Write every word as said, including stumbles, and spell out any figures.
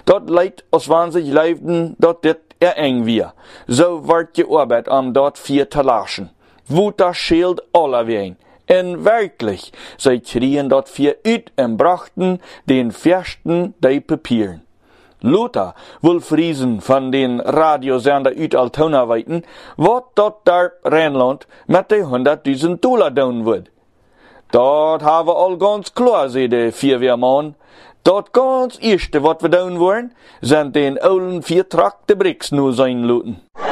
Dat leidt, als wann sich leifden, dat dit er eng wir. So ward gearbeit, am dort vier te laschen. Wut das scheelt aller wien. En werklich, zij krien dat vier uit en brachten den Färsten de Papieren. Luther will friesen von den Radiosender uit Altona weiten, wat dat daar Rheinland met de honderdduizend dollar doen wird. Dat haben wir all ganz klar, zei de Vierwehrmann. Dat ganz erste, wat we doen wollen, sind den ollen vier Trakte Bricks nur sein luten.